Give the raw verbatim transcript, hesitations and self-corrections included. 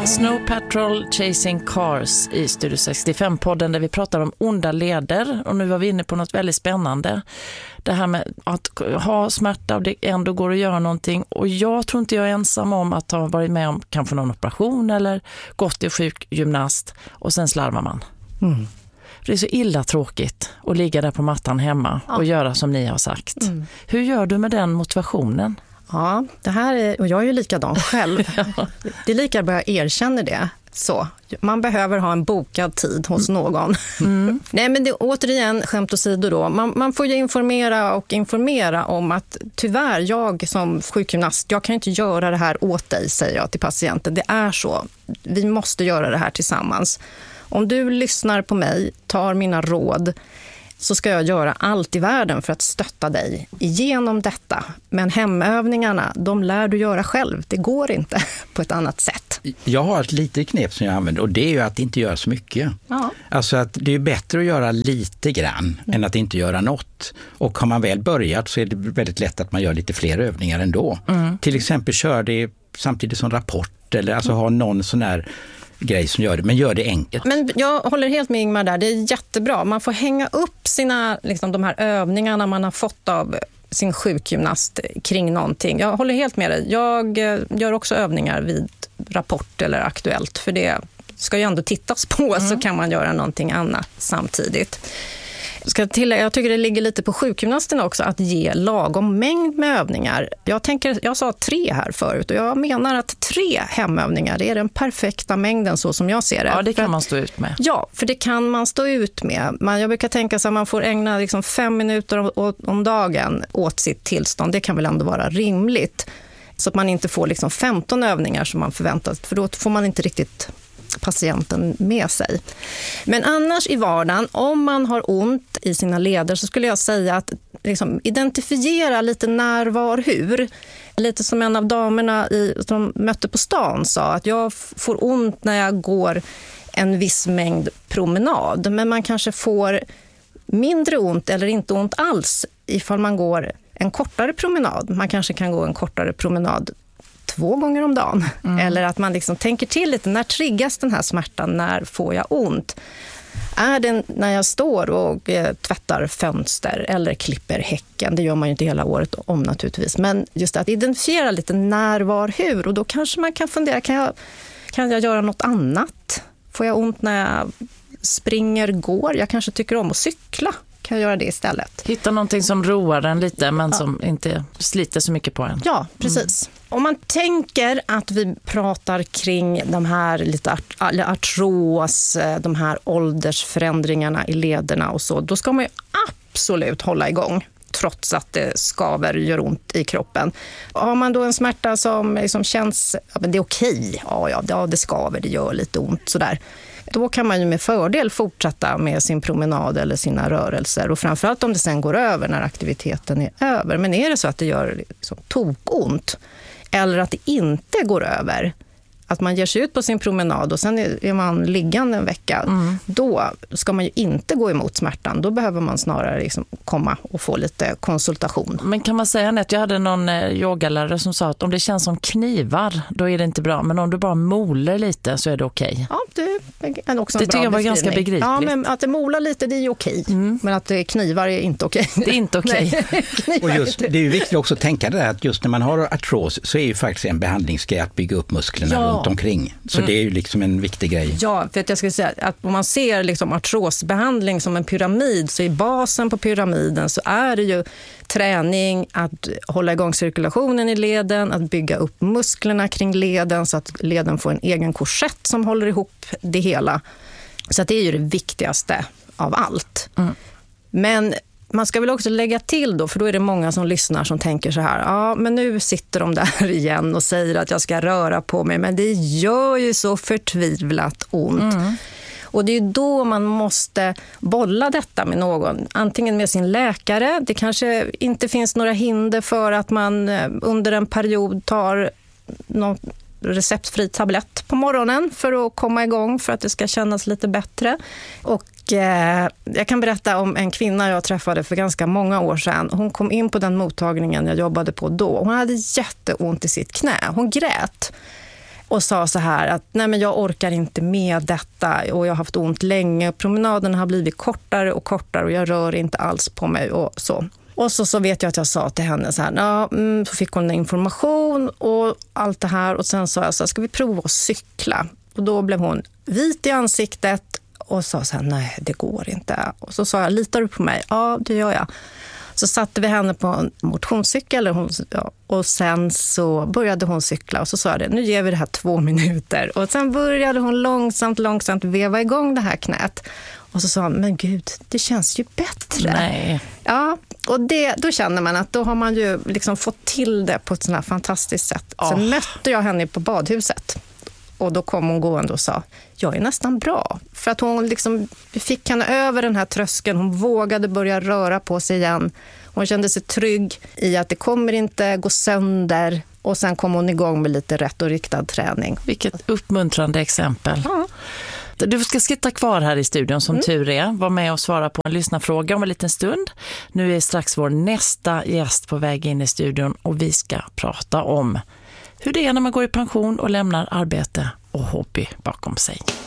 Snow Patrol Chasing Cars i Studio sextiofem-podden där vi pratar om onda leder. Och nu var vi inne på något väldigt spännande. Det här med att ha smärta och det ändå går att göra någonting. Och jag tror inte jag är ensam om att ha varit med om kanske någon operation eller gått till sjukgymnast och sen slarvar man. Mm. Det är så illa tråkigt att ligga där på mattan hemma ja. och göra som ni har sagt. Mm. Hur gör du med den motivationen? Ja, det här är, och jag är ju likadan själv. ja. Det är lika bra jag erkänner det. Så, man behöver ha en bokad tid hos någon. Mm. Nej, men det, återigen, skämt åsido då. Man, man får ju informera och informera om att tyvärr, jag som sjukgymnast, jag kan inte göra det här åt dig, säger jag till patienten. Det är så. Vi måste göra det här tillsammans. Om du lyssnar på mig, tar mina råd, så ska jag göra allt i världen för att stötta dig igenom detta. Men hemövningarna, de lär du göra själv. Det går inte på ett annat sätt. Jag har ett litet knep som jag använder och det är ju att inte göra så mycket. Ja. Alltså att det är bättre att göra lite grann mm. än att inte göra något. Och har man väl börjat så är det väldigt lätt att man gör lite fler övningar ändå. Mm. Till exempel kör det samtidigt som rapport eller alltså ha någon sån här grej som gör det, men gör det enkelt. Men jag håller helt med Ingmar där, det är jättebra. Man får hänga upp sina, liksom, de här övningarna man har fått av sin sjukgymnast kring någonting. Jag håller helt med dig. Jag gör också övningar vid Rapport eller Aktuellt, för det ska ju ändå tittas på mm. så kan man göra någonting annat samtidigt. Ska tillägga, jag tycker det ligger lite på sjukgymnasten också att ge lagom mängd med övningar. Jag, tänker, jag sa tre här förut och jag menar att tre hemövningar är den perfekta mängden så som jag ser det. Ja, det kan för, man stå ut med. Ja, för det kan man stå ut med. Man, jag brukar tänka så att man får ägna liksom fem minuter om, om dagen åt sitt tillstånd. Det kan väl ändå vara rimligt. Så att man inte får liksom femton övningar som man förväntat, för då får man inte riktigt patienten med sig. Men annars i vardagen, om man har ont i sina leder så skulle jag säga att liksom identifiera lite när, var, hur. Lite som en av damerna i, som mötte på stan sa att jag får ont när jag går en viss mängd promenad, men man kanske får mindre ont eller inte ont alls ifall man går en kortare promenad. Man kanske kan gå en kortare promenad två gånger om dagen. Mm. Eller att man liksom tänker till lite, när triggas den här smärtan? När får jag ont? Är det när jag står och eh, tvättar fönster eller klipper häcken? Det gör man ju inte hela året om naturligtvis. Men just att identifiera lite när, var, hur. Och då kanske man kan fundera, kan jag, kan jag göra något annat? Får jag ont när jag springer, går? Jag kanske tycker om att cykla. Kan jag göra det istället? Hitta någonting som roar en lite men ja. som inte sliter så mycket på en. Ja, precis. Mm. Om man tänker att vi pratar kring de här lite art- artros, de här åldersförändringarna i lederna och så, då ska man ju absolut hålla igång trots att det skaver, gör ont i kroppen. Har man då en smärta som liksom känns, ja, men det är okej, ja, ja, ja det skaver, det gör lite ont sådär. Då kan man ju med fördel fortsätta med sin promenad eller sina rörelser. Och framförallt om det sen går över när aktiviteten är över. Men är det så att det gör liksom tokont eller att det inte går över, att man ger sig ut på sin promenad och sen är man liggande en vecka, mm. då ska man ju inte gå emot smärtan. Då behöver man snarare liksom komma och få lite konsultation. Men kan man säga att jag hade någon yogalärare som sa att om det känns som knivar, då är det inte bra. Men om du bara molar lite så är det okej. Ja, det är också en det bra tycker jag var ganska begripligt. Ja, men att det molar lite, det är ju okej. Mm. Men att det knivar är inte okej. Det är inte okej. Och just, det är ju viktigt också att tänka det där att just när man har artros så är ju faktiskt en behandlingsgrej att bygga upp musklerna ja. runt omkring. Så mm. det är ju liksom en viktig grej. Ja, för att jag skulle säga att om man ser liksom artrosbehandling som en pyramid, så i basen på pyramiden så är det ju träning, att hålla igång cirkulationen i leden, att bygga upp musklerna kring leden så att leden får en egen korsett som håller ihop det hela. Så att det är ju det viktigaste av allt. Mm. Men man ska väl också lägga till då, för då är det många som lyssnar som tänker så här, ja men nu sitter de där igen och säger att jag ska röra på mig, men det gör ju så förtvivlat ont. Mm. Och det är ju då man måste bolla detta med någon, antingen med sin läkare. Det kanske inte finns några hinder för att man under en period tar någon receptfri tablett på morgonen för att komma igång, för att det ska kännas lite bättre. Och eh, jag kan berätta om en kvinna jag träffade för ganska många år sedan. Hon kom in på den mottagningen jag jobbade på då. Hon hade jätteont i sitt knä. Hon grät. och sa så här att nej men jag orkar inte med detta och jag har haft ont länge. Promenaderna har blivit kortare och kortare och jag rör inte alls på mig och så. Och så, så vet jag att jag sa till henne så här, ja, mm, så fick hon information och allt det här och sen sa jag så här, ska vi prova att cykla? Och då blev hon vit i ansiktet och sa så här, nej det går inte. Och så sa jag, litar du på mig? Ja, det gör jag. Så satte vi henne på en motionscykel och, hon, ja, och sen så började hon cykla och så sa jag det, nu ger vi det här två minuter. Och sen började hon långsamt, långsamt veva igång det här knät. Och så sa hon, men gud, det känns ju bättre. Nej. Ja, och det, då känner man att då har man ju liksom fått till det på ett sånt här fantastiskt sätt. Oh. Sen mötte jag henne på badhuset. Och då kom hon gående och sa, jag är nästan bra. För att hon liksom, vi fick henne över den här tröskeln. Hon vågade börja röra på sig igen. Hon kände sig trygg i att det kommer inte gå sönder. Och sen kom hon igång med lite rätt och riktad träning. Vilket uppmuntrande exempel. Ja. Du ska sitta kvar här i studion som mm. tur är. Var med och svara på en lyssnarfråga om en liten stund. Nu är strax vår nästa gäst på väg in i studion och vi ska prata om hur det är när man går i pension och lämnar arbete och hobby bakom sig.